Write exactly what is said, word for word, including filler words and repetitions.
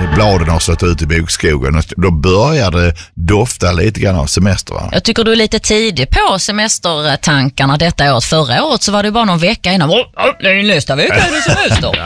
bladen har stått ut i bokskogen. Då börjar det dofta lite grann av semester, va? Jag tycker du är lite tidig på semestertankarna detta året. Förra året så var det bara någon vecka innan. Oh, det är ju nästa vecka är det semester.